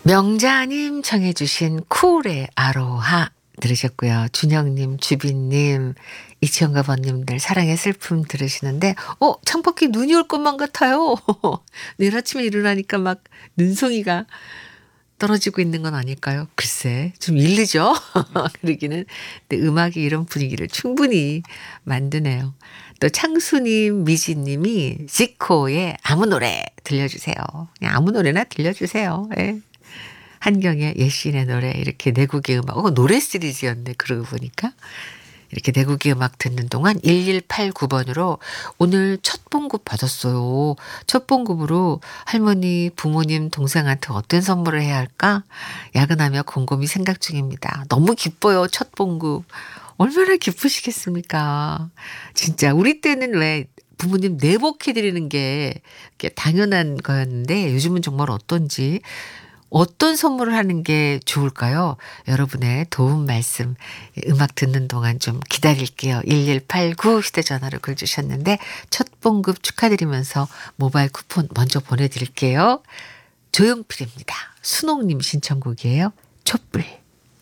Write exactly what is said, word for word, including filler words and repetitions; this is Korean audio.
명자님 청해 주신 쿨의 아로하 들으셨고요. 준영님, 주빈님, 이치영과 번님들 사랑의 슬픔 들으시는데 어 창밖에 눈이 올 것만 같아요. 내일 아침에 일어나니까 막 눈송이가 떨어지고 있는 건 아닐까요? 글쎄 좀 일르죠. 그러기는. 근데 음악이 이런 분위기를 충분히 만드네요. 또 창수님, 미지님이 지코의 아무 노래 들려주세요. 그냥 아무 노래나 들려주세요. 예. 한경의 예신의 노래 이렇게 내국의 음악. 어, 노래 시리즈였네. 그러고 보니까. 이렇게 내국의 음악 듣는 동안 일일팔구 번으로 오늘 첫 봉급 받았어요. 첫 봉급으로 할머니, 부모님, 동생한테 어떤 선물을 해야 할까? 야근하며 곰곰이 생각 중입니다. 너무 기뻐요. 첫 봉급. 얼마나 기쁘시겠습니까? 진짜 우리 때는 왜 부모님 내복해드리는 게 당연한 거였는데 요즘은 정말 어떤지 어떤 선물을 하는 게 좋을까요? 여러분의 도움 말씀 음악 듣는 동안 좀 기다릴게요. 일일팔구 휴대전화로 글 주셨는데 첫 봉급 축하드리면서 모바일 쿠폰 먼저 보내드릴게요. 조용필입니다. 순옥님 신청곡이에요. 촛불.